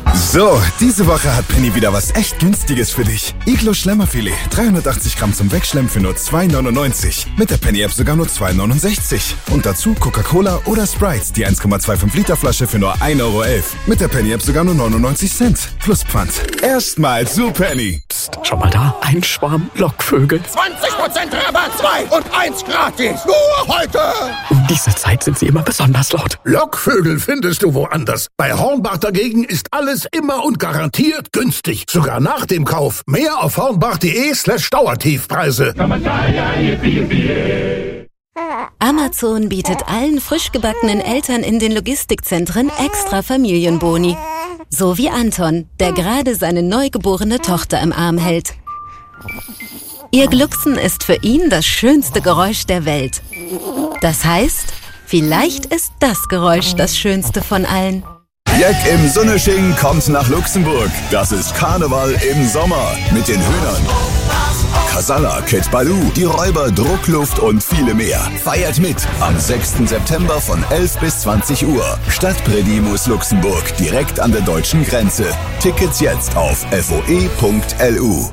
So, diese Woche hat Penny wieder was echt Günstiges für dich. Iglo Schlemmerfilet, 380 Gramm zum Wegschlemmen für nur 2,99. Mit der Penny-App sogar nur 2,69. Und dazu Coca-Cola oder Sprite, die 1,25 Liter Flasche für nur 1,11 Euro. Mit der Penny-App sogar nur 99 Cent. Plus Pfand. Erstmal zu Penny. Psst, schau mal da. Ein Schwarm Lockvögel. 20% Rabatt, 2 und 1 gratis. Nur heute. Um diese Zeit sind sie immer besonders laut. Lockvögel findest du woanders. Bei Hornbach dagegen ist alles immer und garantiert günstig. Sogar nach dem Kauf. Mehr auf hornbach.de/Dauertiefpreise. Amazon bietet allen frisch gebackenen Eltern in den Logistikzentren extra Familienboni. So wie Anton, der gerade seine neugeborene Tochter im Arm hält. Ihr Glucksen ist für ihn das schönste Geräusch der Welt. Das heißt, vielleicht ist das Geräusch das schönste von allen. Jack im Sonnesching kommt nach Luxemburg. Das ist Karneval im Sommer mit den Hühnern. Casalla, Kid Baloo, die Räuber, Druckluft und viele mehr. Feiert mit am 6. September von 11 bis 20 Uhr. Stadtpridimus Luxemburg, direkt an der deutschen Grenze. Tickets jetzt auf foe.lu.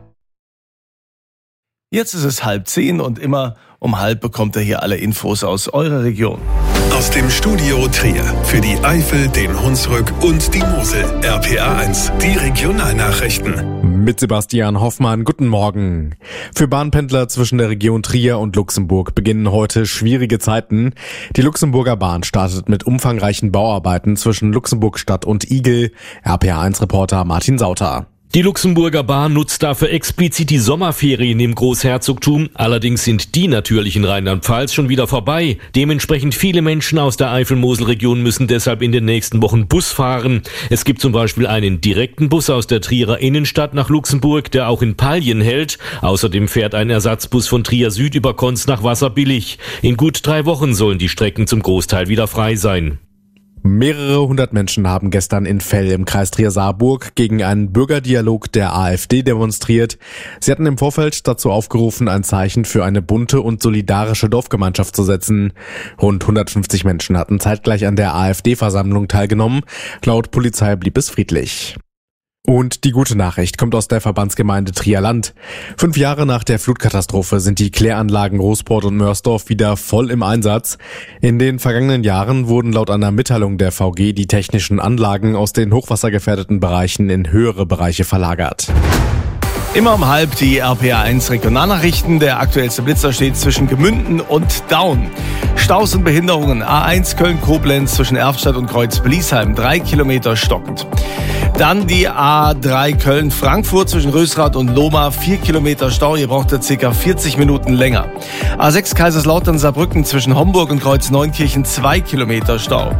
Jetzt ist es 9:30 und immer um 9:30 bekommt ihr hier alle Infos aus eurer Region. Aus dem Studio Trier für die Eifel, den Hunsrück und die Mosel. RPA1, die Regionalnachrichten. Mit Sebastian Hoffmann, guten Morgen. Für Bahnpendler zwischen der Region Trier und Luxemburg beginnen heute schwierige Zeiten. Die Luxemburger Bahn startet mit umfangreichen Bauarbeiten zwischen Luxemburg-Stadt und Igel. RPA1-Reporter Martin Sauter. Die Luxemburger Bahn nutzt dafür explizit die Sommerferien im Großherzogtum. Allerdings sind die natürlich in Rheinland-Pfalz schon wieder vorbei. Dementsprechend viele Menschen aus der Eifel-Mosel-Region müssen deshalb in den nächsten Wochen Bus fahren. Es gibt zum Beispiel einen direkten Bus aus der Trierer Innenstadt nach Luxemburg, der auch in Pallien hält. Außerdem fährt ein Ersatzbus von Trier Süd über Konz nach Wasserbillig. In gut 3 Wochen sollen die Strecken zum Großteil wieder frei sein. Mehrere hundert Menschen haben gestern in Fell im Kreis Trier-Saarburg gegen einen Bürgerdialog der AfD demonstriert. Sie hatten im Vorfeld dazu aufgerufen, ein Zeichen für eine bunte und solidarische Dorfgemeinschaft zu setzen. Rund 150 Menschen hatten zeitgleich an der AfD-Versammlung teilgenommen. Laut Polizei blieb es friedlich. Und die gute Nachricht kommt aus der Verbandsgemeinde Trierland. 5 Jahre nach der Flutkatastrophe sind die Kläranlagen Rosport und Mörsdorf wieder voll im Einsatz. In den vergangenen Jahren wurden laut einer Mitteilung der VG die technischen Anlagen aus den hochwassergefährdeten Bereichen in höhere Bereiche verlagert. Immer um 9:30 die RPA1 Regionalnachrichten. Der aktuellste Blitzer steht zwischen Gemünden und Daun. Staus und Behinderungen. A1 Köln-Koblenz zwischen Erftstadt und Kreuz-Bliesheim. 3 Kilometer stockend. Dann die A3 Köln-Frankfurt zwischen Rösrath und Lohmar. 4 Kilometer Stau. Ihr braucht da ca. 40 Minuten länger. A6 Kaiserslautern-Saarbrücken zwischen Homburg und Kreuz-Neunkirchen. 2 Kilometer Stau.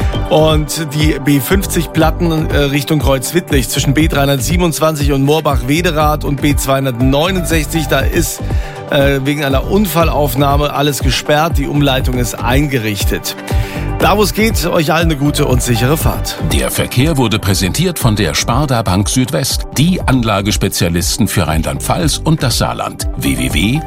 Und die B50 Platten Richtung Kreuz-Wittlich zwischen B327 und Moorbach-Wederath und B269. Da ist wegen einer Unfallaufnahme alles gesperrt. Die Umleitung ist eingerichtet. Da wo es geht, euch allen eine gute und sichere Fahrt. Der Verkehr wurde präsentiert von der Sparda Bank Südwest. Die Anlagespezialisten für Rheinland-Pfalz und das Saarland. www.sparda-bank.de